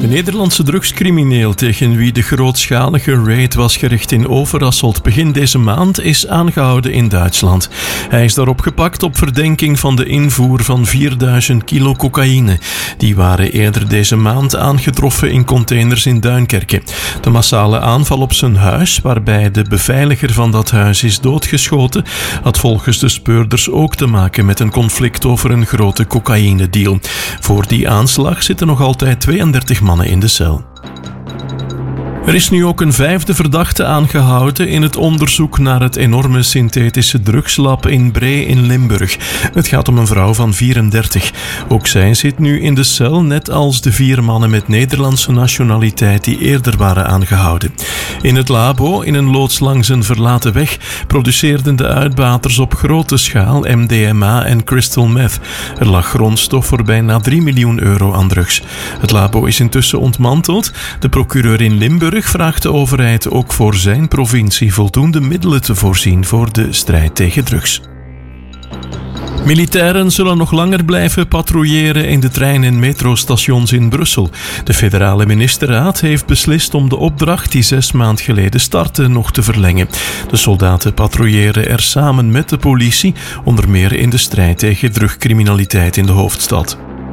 Nederlandse drugscrimineel tegen wie de grootschalige raid was gericht in Overasselt begin deze maand is aangehouden in Duitsland. Hij is daarop gepakt op verdenking van de invoer van 4000 kilo cocaïne. Die waren eerder deze maand aangetroffen in containers in Duinkerke. De massale aanval op zijn huis, waarbij de beveiliger van dat huis is doodgeschoten, had volgens de speurders ook te maken met een conflict over een grote cocaïnedeal. Voor die aanslag zitten nog altijd 32 mannen in de cel. Er is nu ook een 5e verdachte aangehouden in het onderzoek naar het enorme synthetische drugslab in Bree in Limburg. Het gaat om een vrouw van 34. Ook zij zit nu in de cel, net als de 4 mannen met Nederlandse nationaliteit die eerder waren aangehouden. In het labo, in een loods langs een verlaten weg, produceerden de uitbaters op grote schaal MDMA en crystal meth. Er lag grondstof voor bijna 3 miljoen euro aan drugs. Het labo is intussen ontmanteld. De procureur in Limburg vraagt de overheid ook voor zijn provincie voldoende middelen te voorzien voor de strijd tegen drugs. Militairen zullen nog langer blijven patrouilleren in de trein- en metrostations in Brussel. De federale ministerraad heeft beslist om de opdracht die 6 maanden geleden startte nog te verlengen. De soldaten patrouilleren er samen met de politie, onder meer in de strijd tegen drugcriminaliteit in de hoofdstad.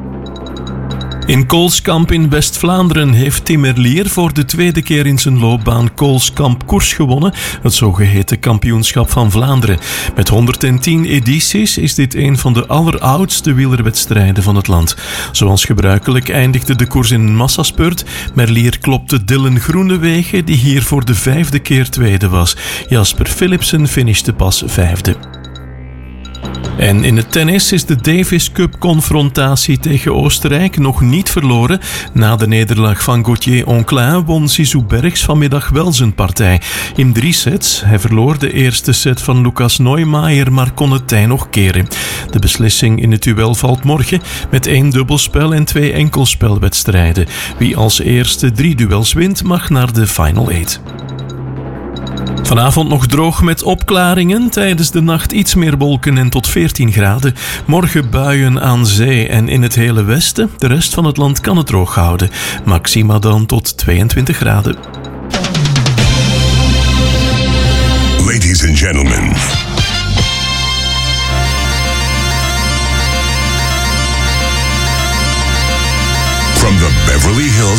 In Koolskamp in West-Vlaanderen heeft Tim Merlier voor de 2e keer in zijn loopbaan Koolskamp Koers gewonnen, het zogeheten kampioenschap van Vlaanderen. Met 110 edities is dit een van de alleroudste wielerwedstrijden van het land. Zoals gebruikelijk eindigde de koers in een massaspurt. Merlier klopte Dylan Groenewegen, die hier voor de 5e keer tweede was. Jasper Philipsen finishte pas 5e. En in het tennis is de Davis Cup-confrontatie tegen Oostenrijk nog niet verloren. Na de nederlaag van Gauthier Onclin won Zizou Bergs vanmiddag wel zijn partij. In 3 sets. Hij verloor de eerste set van Lucas Neumeier, maar kon het tij nog keren. De beslissing in het duel valt morgen met 1 dubbelspel en 2 enkelspelwedstrijden. Wie als eerste 3 duels wint, mag naar de Final 8. Vanavond nog droog met opklaringen. Tijdens de nacht iets meer wolken en tot 14 graden. Morgen buien aan zee en in het hele westen. De rest van het land kan het droog houden. Maxima dan tot 22 graden. Ladies and gentlemen. From the Beverly Hills